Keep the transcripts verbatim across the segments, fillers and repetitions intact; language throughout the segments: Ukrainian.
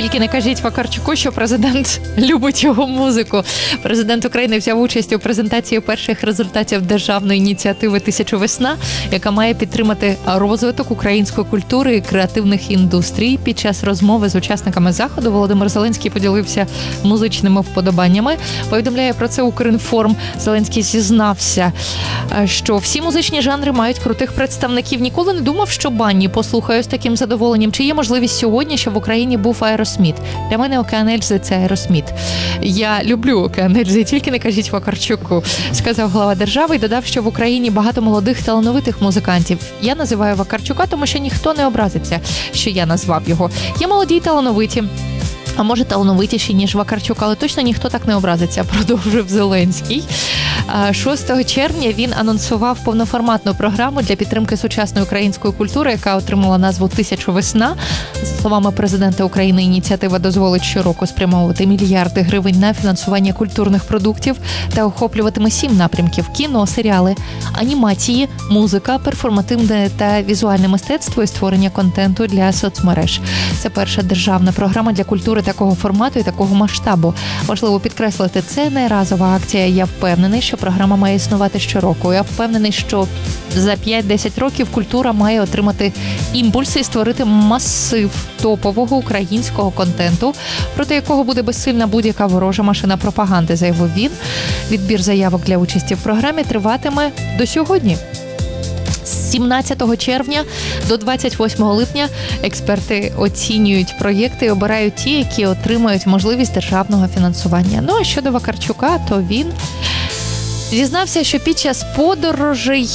Тільки не кажіть Вакарчуку, що президент любить його музику. Президент України взяв участь у презентації перших результатів державної ініціативи «Тисяча весна», яка має підтримати розвиток української культури і креативних індустрій. Під час розмови з учасниками заходу Володимир Зеленський поділився музичними вподобаннями. Повідомляє про це Укрінформ. Зеленський зізнався, що всі музичні жанри мають крутих представників. Ніколи не думав, що банні послухаю з таким задоволенням. Чи є можливість сьогодні, щоб в Україні був Аеросміт? Для мене Океан Ельзи – це Аеросміт. Я люблю Океан Ельзи, тільки не кажіть Вакарчуку, сказав глава держави і додав, що в Україні багато молодих талановитих музикантів. Я називаю Вакарчука, тому що ніхто не образиться, що я назвав його. Є молоді й талановиті. А може талановитіші, ніж Вакарчук, але точно ніхто так не образиться, продовжив Зеленський. шостого червня він анонсував повноформатну програму для підтримки сучасної української культури, яка отримала назву «Тисяча весна». За словами президента України, ініціатива дозволить щороку спрямовувати мільярди гривень на фінансування культурних продуктів та охоплюватиме сім напрямків – кіно, серіали, анімації, музика, перформативне та візуальне мистецтво і створення контенту для соцмереж. Це перша державна програма для культури такого формату і такого масштабу. Важливо підкреслити, це не разова акція. Я впевнений, що програма має існувати щороку. Я впевнений, що за п'ять-десять років культура має отримати імпульс і створити масив топового українського контенту, проти якого буде безсильна будь-яка ворожа машина пропаганди, заявив він. Відбір заявок для участі в програмі триватиме до сьогодні. З сімнадцятого червня до двадцять восьмого липня експерти оцінюють проєкти і обирають ті, які отримають можливість державного фінансування. Ну а щодо Вакарчука, то він зізнався, що під час подорожей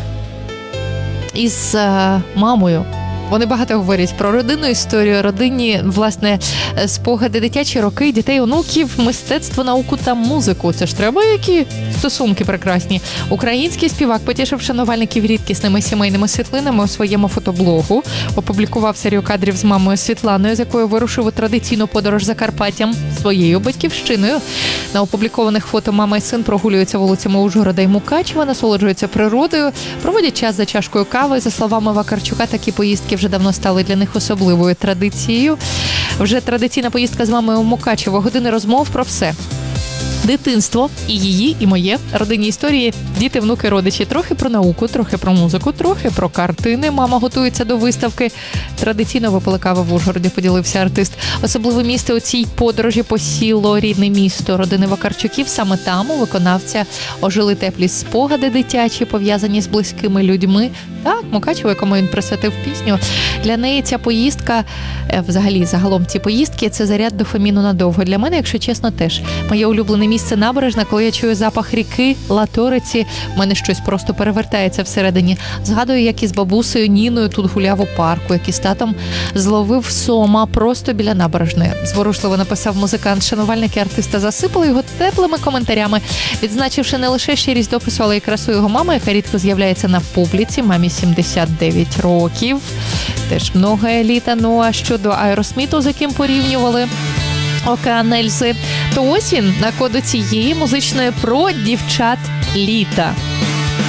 із е, мамою вони багато говорять про родинну історію, родинні, власне, спогади, дитячі роки, дітей, онуків, мистецтво, науку та музику. Це ж треба, які стосунки прекрасні. Український співак потішив шанувальників рідкісними сімейними світлинами у своєму фотоблогу. Опублікував серію кадрів з мамою Світланою, з якою вирушив у традиційну подорож Закарпаттям своєю батьківщиною. На опублікованих фото мама і син прогулюються вулицями Ужгорода і Мукачева, насолоджуються природою, проводять час за чашкою кави. За словами Вакарчука, такі поїздки вже давно стали для них особливою традицією. Вже традиційна поїздка з мамою у Мукачево, години розмов про все. Дитинство і її, і моє, родинні історії, діти, внуки, родичі. Трохи про науку, трохи про музику, трохи про картини. Мама готується до виставки. Традиційно випили кави в Ужгороді, поділився артист. Особливе місце у цій подорожі посіло рідне місто родини Вакарчуків. Саме там у виконавця ожили теплі спогади дитячі, пов'язані з близькими людьми. Так, Мукачево, якому він присвятив пісню. Для неї ця поїздка, взагалі, загалом ці поїздки, це заряд дофаміну надовго. Для мене, якщо чесно, теж. Моє улюблене місце набережна, коли я чую запах ріки, Латориці, в мене щось просто перевертається всередині. Згадую, як із бабусею Ніною тут гуляв у парку, як із татом зловив сома просто біля набережної. Зворушливо написав музикант. Шанувальники артиста засипали його теплими коментарями, відзначивши не лише щирість допису, але й красу його мами, яка рідко з'являється на публіці. Мамі сімдесят дев'ять років. Теж много еліта. Ну а щодо Аеросміту, з яким порівнювали Океан Ельзи, то ось він на коду цієї музичної про дівчат літа.